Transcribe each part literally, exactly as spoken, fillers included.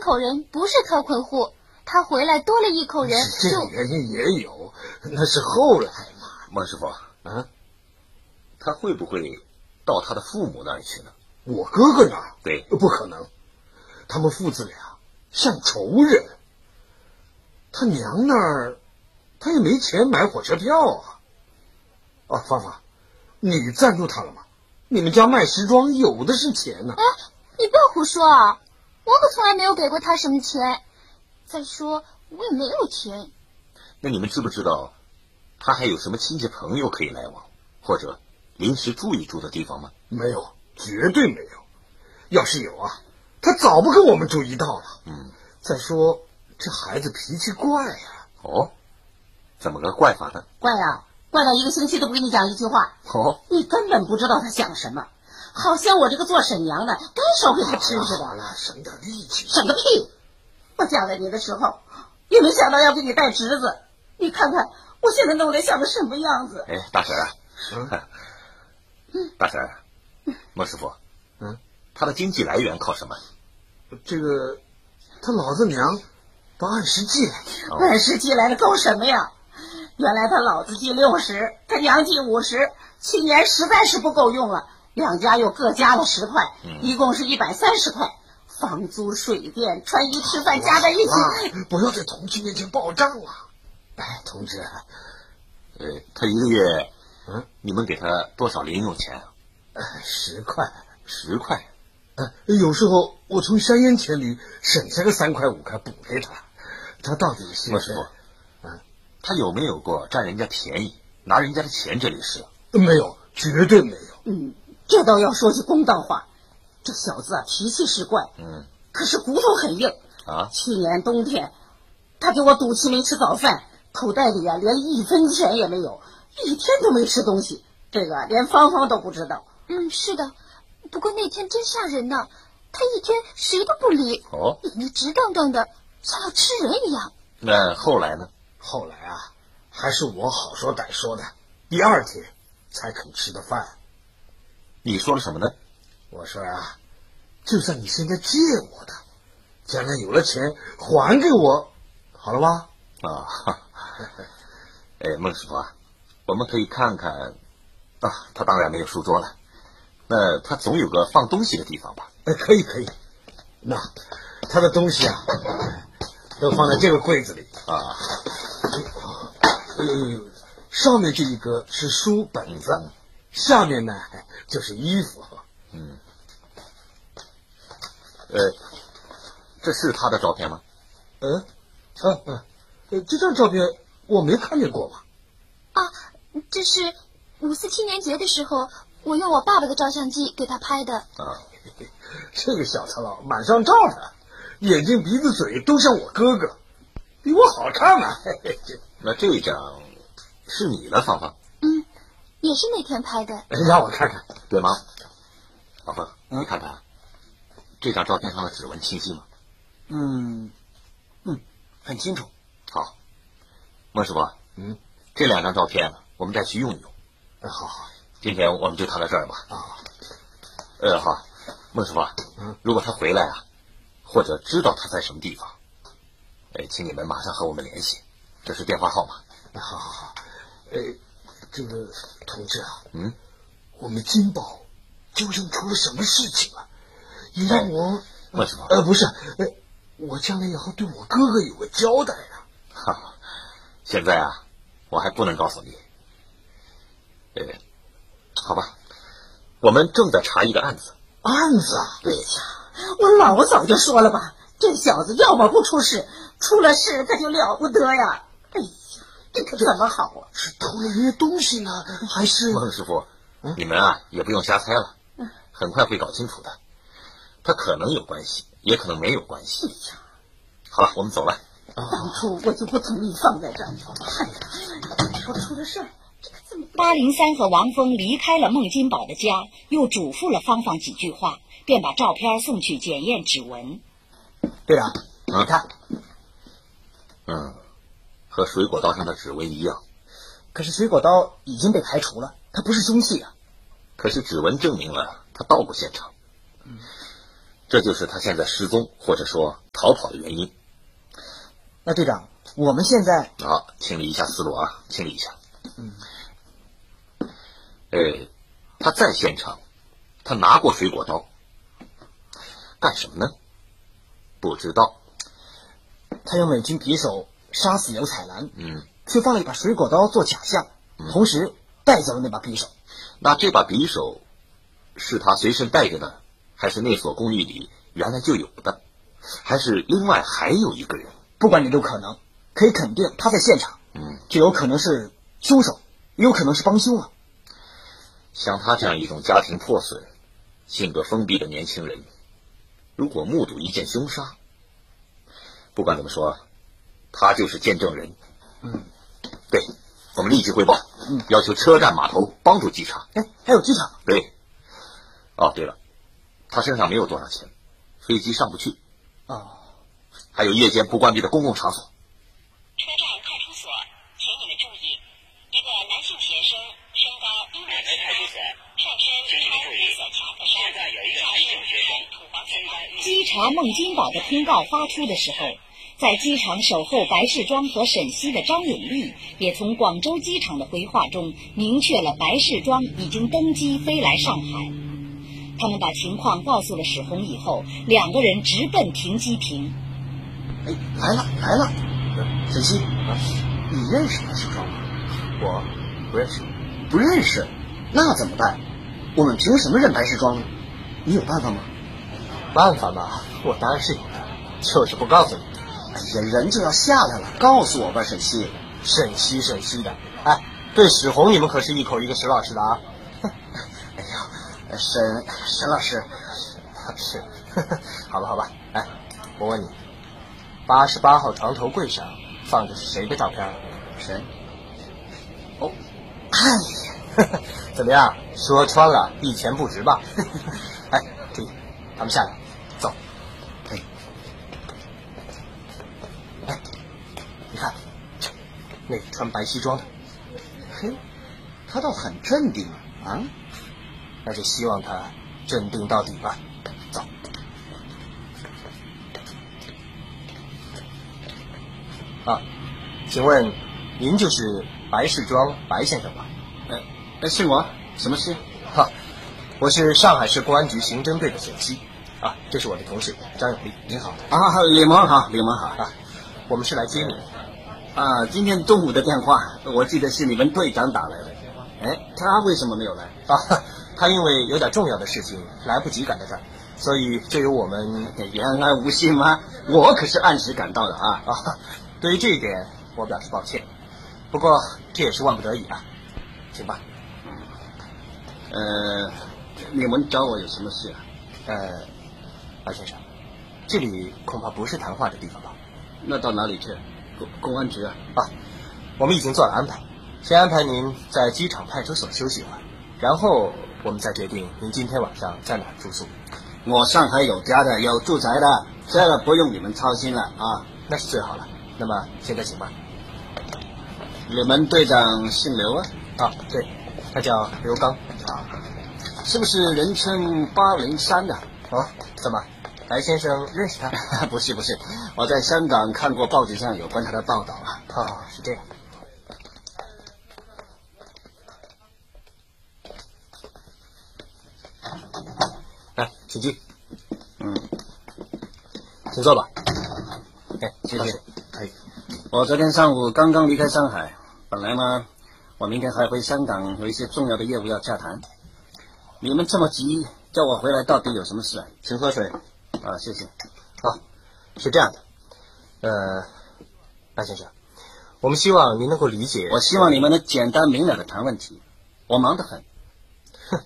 口人不是特困户，他回来多了一口人， 这个原因也有，那是后来嘛。 孟师傅， 啊， 他会不会到他的父母那儿去呢？ 我哥哥那儿？ 对， 不可能，他们父子俩像仇人。他娘那儿，他也没钱买火车票啊。啊，芳芳，你赞助他了吗？你们家卖时装有的是钱呢。 哎，你不要胡说啊！我可从来没有给过他什么钱。再说，我也没有钱。 那你们知不知道，他还有什么亲戚朋友可以来往，或者临时住一住的地方吗？ 没有，绝对没有。要是有啊，他早不跟我们住一道了。 嗯。 再说，这孩子脾气怪呀、啊。 哦，怎么个怪法呢？ 怪呀、啊，怪到一个星期都不跟你讲一句话。 哦， 你根本不知道他想什么，好像我这个做婶娘的该烧给他吃似的。 好了，省点力气。 省个屁！我嫁给你的时候，也没想到要给你带侄子。你看看我现在弄得像个什么样子。 哎，大婶啊，嗯、大婶，孟师傅， 嗯， 他的经济来源靠什么？ 这个，他老子娘都按时寄来的。 哦、按时寄来的够什么呀？原来他老子寄六十，他娘寄五十，去年实在是不够用了，两家又各加了十块， 嗯、一共是一百三十块。房租、水电、穿衣、吃饭加在一起， 不要在同志面前报账了。哎，同志， 呃，他一个月， 嗯， 你们给他多少零用钱啊？ 呃，十块， 十块。 呃，有时候我从香烟钱里省下个三块五块补给他。他到底是…… 孟师傅，嗯，他有没有过占人家便宜、拿人家的钱这类事？ 没有，绝对没有。 嗯，这倒要说句公道话。这小子啊，脾气是怪， 嗯， 可是骨头很硬啊。 去年冬天，他给我赌气没吃早饭，口袋里啊连一分钱也没有，一天都没吃东西。这个连芳芳都不知道。 嗯，是的。不过那天真吓人呢，他一天谁都不理， 哦， 眼睛直瞪瞪的，像要吃人一样。 那后来呢？ 后来啊，还是我好说歹说的，第二天才肯吃的饭。 你说了什么呢？ 我说啊，就算你现在借我的，将来有了钱还给我，好了吧？ 啊，哎，孟师傅啊，我们可以看看啊，他当然没有书桌了，那他总有个放东西的地方吧？ 哎，可以可以。那他的东西啊，都放在这个柜子里啊。 呃，上面这一个是书本子，嗯、下面呢就是衣服。 嗯，呃，这是他的照片吗？ 嗯，啊啊，呃，这张照片我没看见过吧？ 啊，这是五四青年节的时候，我用我爸爸的照相机给他拍的。 啊， 这个小苍老满上照的，眼睛鼻子嘴都像我哥哥，比我好看嘛。 那这张是你的，芳芳？ 嗯，也是那天拍的。 让我看看， 对吗？芳芳，你看看，这张照片上的指纹清晰吗？ 嗯，嗯，很清楚。 好，孟师傅， 嗯， 这两张照片我们再去用一用。 哎，好好， 今天我们就谈到这儿吧。 啊， 呃，好，孟师傅， 嗯， 如果他回来啊，或者知道他在什么地方，哎，请你们马上和我们联系，这是电话号码。 好好好，哎，这个同志啊， 嗯， 我们金宝究竟出了什么事情啊？你让我， 孟师傅， 呃，不是，呃，我将来也要对我哥哥有个交代啊。 哈，现在啊，我还不能告诉你。呃，好吧，我们正在查一个案子。 案子啊？ 对呀，我老早就说了吧，这小子要么不出事，出了事可就了不得呀。哎呀，这可怎么好啊？ 是偷了人家东西呢，还是？ 孟师傅，嗯、你们啊也不用瞎猜了，很快会搞清楚的。他可能有关系，也可能没有关系。 哎呀， 好了，我们走了。 当初我就不同意放在这儿，哎呀，说出了事儿。 八零三和王峰离开了孟金宝的家，又嘱咐了芳芳几句话，便把照片送去检验指纹。 队长， 嗯、 你看， 嗯，和水果刀上的指纹一样。 可是水果刀已经被排除了，它不是凶器啊。 可是指纹证明了他到过现场。 嗯， 这就是他现在失踪或者说逃跑的原因。 那队长，我们现在好，清理一下思路啊，清理一下。 嗯， 呃，他在现场，他拿过水果刀，干什么呢？不知道。 他用美军匕首杀死刘彩兰， 嗯， 却放了一把水果刀做假象，同时带走了那把匕首。 那这把匕首是他随身带着的，还是那所公寓里原来就有的，还是另外还有一个人？ 不管哪种可能，可以肯定他在现场。 嗯， 这有可能是凶手，也有可能是帮凶啊。 像他这样一种家庭破碎、性格封闭的年轻人，如果目睹一件凶杀，不管怎么说，他就是见证人。 嗯， 对，我们立即汇报， 嗯， 要求车站码头帮助稽查。 哎，还有机场。 对。哦，对了，他身上没有多少钱，飞机上不去。 哦。 还有夜间不关闭的公共场所。 车站派出所，请你们注意，一个男性学生，身高一米七八，上身穿绿色夹克衫，下身穿土黄色大衣。稽查孟金宝的通告发出的时候，在机场守候白世庄和沈西的张永利也从广州机场的回话中明确了白世庄已经登机飞来上海。他们把情况告诉了史红以后，两个人直奔停机坪。 哎，来了来了，沈西，你认识白世庄吗？ 我不认识。 不认识，那怎么办？我们凭什么认白世庄呢？你有办法吗？ 办法嘛，我当然是有的，就是不告诉你。 哎呀，人就要下来了，告诉我吧，沈西。 沈西沈西的，哎，对史红你们可是一口一个石老师的啊。 哎呀，沈沈老师， 是，好吧好吧，哎，我问你，八十八号床头柜上放的是谁的照片？ 谁？ 哦，哎呀，怎么样？说穿了，一钱不值吧？哎，注意，他们下来，走。 哎， 哎，你看，那个穿白西装的， 嘿，他倒很镇定啊。 那就希望他镇定到底吧。走。啊，请问您就是白世庄白先生吧？ 呃，呃，是我，什么事？ 哈，我是上海市公安局刑侦队的沈西，啊，这是我的同事张永利。 你好啊，李萌好，李萌好啊，我们是来接你的。 啊，今天中午的电话，我记得是你们队长打来的。哎，他为什么没有来？ 啊，他因为有点重要的事情来不及赶到这儿，所以就由我们。 原来无信吗？我可是按时赶到的啊！ 啊，对于这一点我表示抱歉，不过这也是万不得已啊，请吧。 呃，你们找我有什么事啊？ 呃，白先生，这里恐怕不是谈话的地方吧？ 那到哪里去？公公安局啊？ 啊，我们已经做了安排，先安排您在机场派出所休息一会儿，然后我们再决定您今天晚上在哪儿住宿。 我上海有家的，有住宅的，这个不用你们操心了啊。 那是最好了。那么现在请吧。 你们队长姓刘啊？ 啊，对，他叫刘刚。 啊，是不是人称八零三的？ 哦，怎么，白先生认识他？ 不是不是，我在香港看过报纸上有关他的报道啊。 哦，是这样。来，请进。 嗯， 请坐吧。哎， 谢谢。 哎， 我昨天上午刚刚离开上海，本来呢，我明天还回香港，有一些重要的业务要洽谈。你们这么急叫我回来，到底有什么事啊？ 请喝水。 啊，谢谢。 啊，是这样的，呃，白先生，我们希望您能够理解。 我希望你们能简单明了的谈问题，我忙得很。 哼，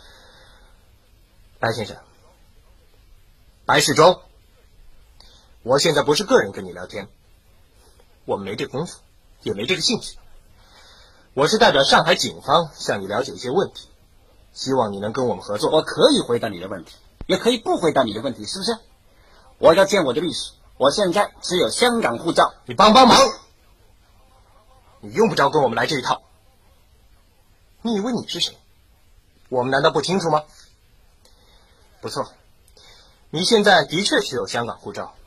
白先生，白世庄，我现在不是个人跟你聊天，我们没这功夫，也没这个兴趣。我是代表上海警方向你了解一些问题，希望你能跟我们合作。 我可以回答你的问题，也可以不回答你的问题，是不是？我要见我的律师，我现在只有香港护照。 你帮帮忙，你用不着跟我们来这一套。你以为你是谁？我们难道不清楚吗？不错， 您现在的确持有香港护照，